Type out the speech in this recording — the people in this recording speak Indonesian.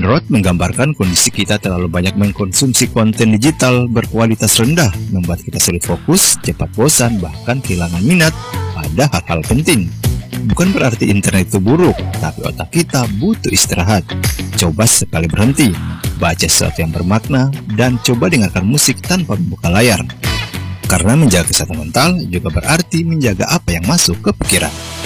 Roth menggambarkan kondisi kita terlalu banyak mengkonsumsi konten digital berkualitas rendah, membuat kita sulit fokus, cepat bosan, bahkan kehilangan minat pada hal-hal penting. Bukan berarti internet itu buruk, tapi otak kita butuh istirahat. Coba sekali berhenti, baca sesuatu yang bermakna, dan coba dengarkan musik tanpa membuka layar. Karena menjaga kesehatan mental juga berarti menjaga apa yang masuk ke pikiran.